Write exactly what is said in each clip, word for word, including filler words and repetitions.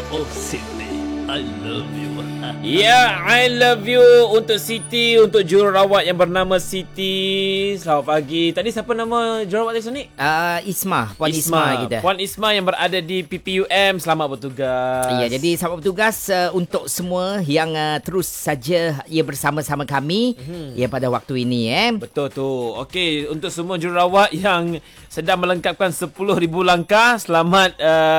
Oh Siti, I love you. Ya, I love you untuk Siti, untuk jururawat yang bernama Siti. Selamat pagi. Tadi siapa nama jururawat tadi Sonic? Uh, Isma, Puan Isma, Isma kita. Puan Isma yang berada di P P U M. Selamat bertugas. Ya, jadi selamat bertugas uh, untuk semua yang uh, terus saja ia bersama-sama kami hmm. ya pada waktu ini eh. Betul tu. Okey, untuk semua jururawat yang sedang melengkapkan sepuluh ribu langkah, selamat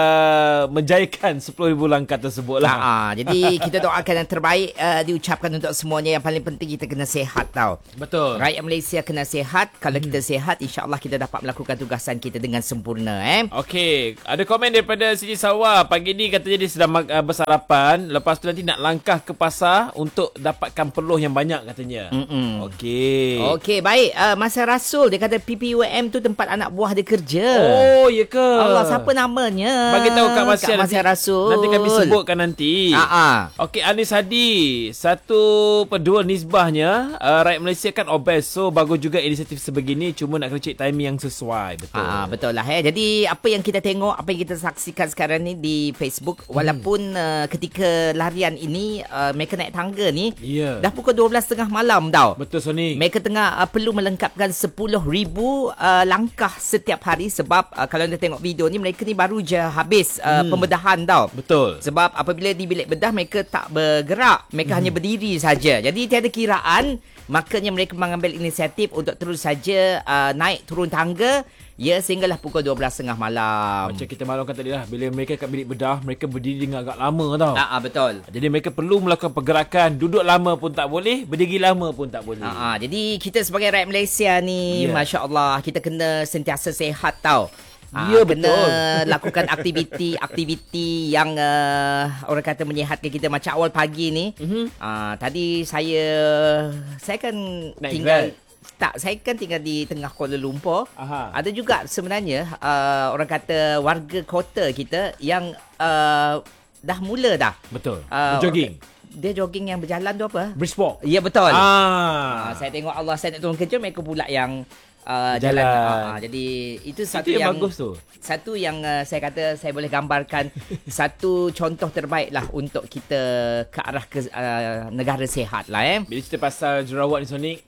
uh, menjayakan sepuluh ribu langkah tersebut lah. Ha, jadi kita doakan yang terbaik uh, diucapkan untuk semuanya. Yang paling penting kita kena sihat tau. Betul. Rakyat Malaysia kena sihat. Kalau hmm. kita sihat, insya-Allah kita dapat melakukan tugasan kita dengan sempurna eh. Okey, ada komen daripada Siti Sawa. Pagi ni katanya dia sedang uh, bersarapan, lepas tu nanti nak langkah ke pasar untuk dapatkan peluh yang banyak katanya. Mm-mm. Okey. Okey, baik. Uh, Masa Rasul dia kata P P U M tu tempat anak buah dia kerja. Oh, ya ke? Allah, siapa namanya? Bagi tahu Kak Masya, Kak Masya Rasul. Nanti kami sebutkan nanti. Ha. Okey, Anis Hadi. Satu per dua nisbahnya, uh, rakyat Malaysia kan obes. So, bagus juga inisiatif sebegini. Cuma nak kena cek timing yang sesuai. Betul. Ha, betul lah. Eh. Jadi, apa yang kita tengok, apa yang kita saksikan sekarang ni di Facebook, hmm. walaupun uh, ketika larian ini, uh, mereka naik tangga ni, yeah. dah pukul dua belas tiga puluh malam tau. Betul, Sony. Mereka tengah uh, perlu melengkapkan sepuluh ribu uh, langkah setiap hari. Sebab uh, kalau anda tengok video ni, mereka ni baru je habis uh, hmm. pembedahan tau. Betul. Sebab apabila di bilik bedah, mereka tak bergerak. Mereka hmm. hanya berdiri saja. Jadi tiada kiraan. Makanya mereka mengambil inisiatif untuk terus saja uh, naik turun tangga. Ya, sehinggalah pukul dua belas tiga puluh malam. Macam kita maklumkan tadi lah, bila mereka kat bilik bedah, mereka berdiri dengan agak lama tau. Ah, ah, betul. Jadi mereka perlu melakukan pergerakan. Duduk lama pun tak boleh, berdiri lama pun tak boleh. Ah, ah, jadi kita sebagai rakyat Malaysia ni, yeah. Masya Allah, kita kena sentiasa sihat tau. Ya, ah, betul. Kena lakukan aktiviti-aktiviti yang uh, orang kata menyihatkan kita. Macam awal pagi ni, mm-hmm. ah, tadi saya saya kan Naik tinggal... Grab. Tak, saya kan tinggal di tengah Kuala Lumpur. Aha. Ada juga sebenarnya uh, orang kata warga kota kita yang uh, dah mula dah. Betul. Uh, jogging. Dia jogging yang berjalan tu apa? Brisk walk. Ya, betul. Ah. Uh, saya tengok Allah, saya nak turun kerja, mereka pula yang uh, jalan. jalan. Uh, jadi itu satu itu yang, yang bagus tu. Satu yang uh, saya kata saya boleh gambarkan satu contoh terbaik lah untuk kita ke arah ke, uh, negara sihat lah eh. Bila cerita pasal jururawat ni Sonic,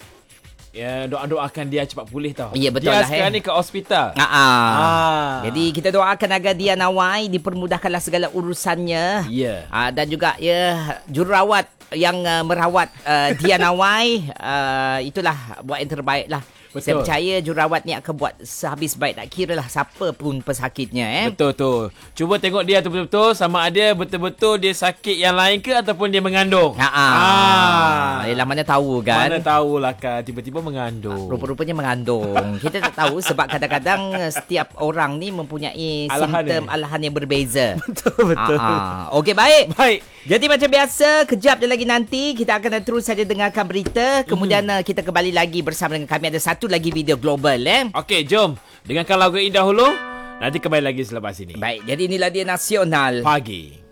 ya, doa-doakan dia cepat pulih tau. Ya, betul dia lah. Dia sekarang eh. ni ke hospital. Ah, ah. ah. Jadi kita doakan agar dia nawai, dipermudahkanlah segala urusannya. Ya. Ah, dan juga ya jururawat yang uh, merawat uh, dia nawai, uh, itulah buat yang terbaik lah. Betul. Saya percaya jururawat ni akan buat sehabis baik. Tak kira lah siapa pun pesakitnya eh. Betul tu. Cuba tengok dia tu betul-betul sama ada betul-betul dia sakit yang lain ke ataupun dia mengandung. Ha ah. ah. Yalah, mana tahu kan. Mana tahulah kan tiba-tiba mengandung. Rupa-rupanya mengandung. Kita tak tahu sebab kadang-kadang setiap orang ni mempunyai alahan simptom ni. Alahan yang berbeza. Betul betul. Ah, ah. Okey, baik. Baik. Jadi macam biasa, kejap je lagi nanti kita akan terus saja dengarkan berita. Kemudian mm. kita kembali lagi bersama dengan kami. Ada satu lagi video global eh. Okey, jom dengarkan lagu ini dahulu. Nanti kembali lagi selepas ini. Baik, jadi inilah dia Nasional Pagi.